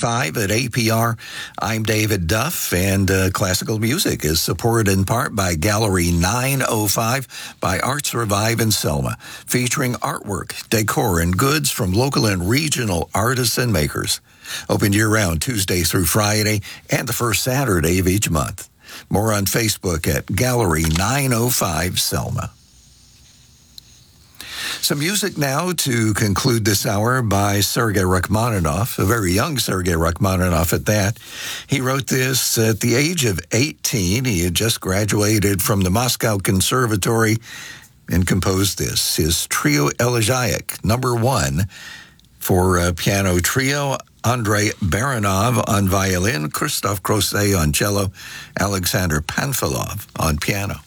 5 at APR. I'm David Duff, and classical music is supported in part by Gallery 905 by Arts Revive in Selma, featuring artwork, decor, and goods from local and regional artists and makers. Open year-round Tuesday through Friday and the first Saturday of each month. More on Facebook at Gallery 905 Selma. Some music now to conclude this hour by Sergei Rachmaninoff, a very young Sergei Rachmaninoff at that. He wrote this at the age of 18. He had just graduated from the Moscow Conservatory and composed this, his Trio Elegiac, number 1, for piano trio. Andrei Baranov on violin, Christoph Croce on cello, Alexander Panfilov on piano.